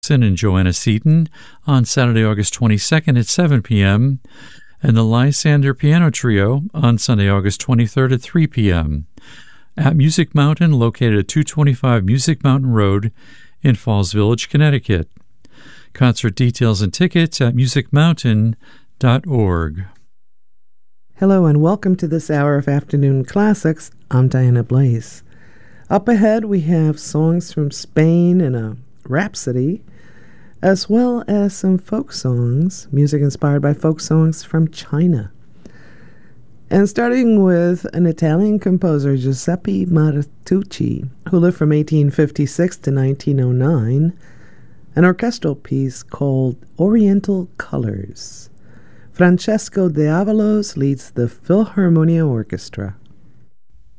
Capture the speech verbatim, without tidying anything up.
and Joanna Seaton on Saturday, August twenty-second at seven p.m., and the Lysander Piano Trio on Sunday, August twenty-third at three p.m. at Music Mountain, located at two twenty-five Music Mountain Road in Falls Village, Connecticut. Concert details and tickets at music mountain dot org. Hello and welcome to this hour of Afternoon Classics. I'm Diana Blaze. Up ahead we have songs from Spain and a rhapsody, as well as some folk songs, music inspired by folk songs from China. And starting with an Italian composer, Giuseppe Martucci, who lived from eighteen fifty-six to nineteen oh nine, an orchestral piece called Oriental Colors. Francesco de Avalos leads the Philharmonia Orchestra.